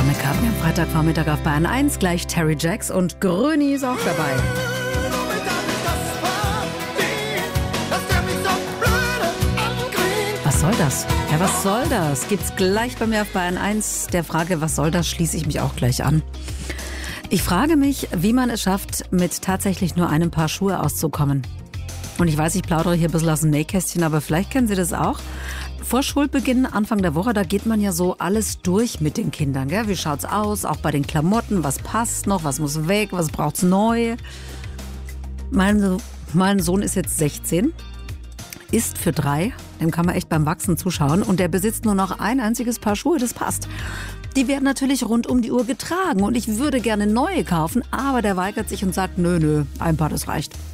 McCartney am Freitagvormittag auf Bayern 1, gleich Terry Jacks und Gröni ist auch dabei. Was soll das? Ja, was soll das? Gibt's gleich bei mir auf Bayern 1. Der Frage, was soll das, schließe ich mich auch gleich an. Ich frage mich, wie man es schafft, mit tatsächlich nur einem Paar Schuhe auszukommen. Und ich weiß, ich plaudere hier ein bisschen aus dem Nähkästchen, aber vielleicht kennen Sie das auch. Vor Schulbeginn, Anfang der Woche, da geht man ja so alles durch mit den Kindern. Gell? Wie schaut's aus? Auch bei den Klamotten. Was passt noch? Was muss weg? Was braucht's neu? Mein Sohn ist jetzt 16, ist für 3. Dem kann man echt beim Wachsen zuschauen. Und der besitzt nur noch ein einziges Paar Schuhe, das passt. Die werden natürlich rund um die Uhr getragen. Und ich würde gerne neue kaufen, aber der weigert sich und sagt, nö, ein Paar, das reicht.